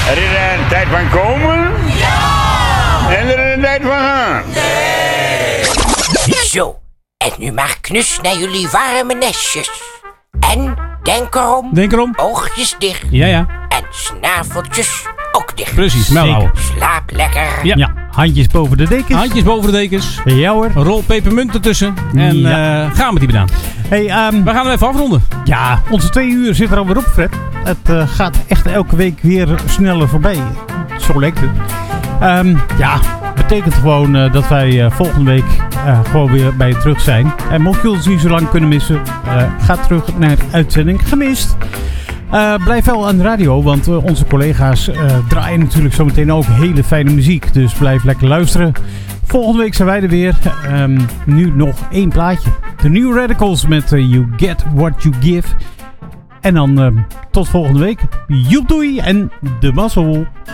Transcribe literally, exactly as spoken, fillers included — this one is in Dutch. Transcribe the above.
Er is een tijd van komen. Ja! En er is een tijd van gaan. Nee! Zo, en nu maar knus naar jullie warme nestjes. En denk erom. Denk erom. Oogjes dicht. Ja, ja. En snaveltjes ook dicht. Precies, melk houden. Slaap lekker. Ja. Ja, handjes boven de dekens. Handjes boven de dekens. Ja hoor. Een rol pepermunt ertussen. En Ja. uh, gaan met die banaan. Hey, um, We gaan hem even afronden. ja, onze twee uur zit er alweer op, Fred. Het uh, gaat echt elke week weer sneller voorbij. Zo lijkt het. Um, ja, betekent gewoon uh, dat wij uh, volgende week uh, gewoon weer bij je terug zijn. En mocht je ons niet zo lang kunnen missen, uh, ga terug naar de uitzending Gemist. Uh, blijf wel aan de radio, want uh, onze collega's uh, draaien natuurlijk zometeen ook hele fijne muziek. Dus blijf lekker luisteren. Volgende week zijn wij er weer. Um, nu nog één plaatje. The New Radicals met uh, You Get What You Give. En dan uh, tot volgende week. Joep doei en de mazzel.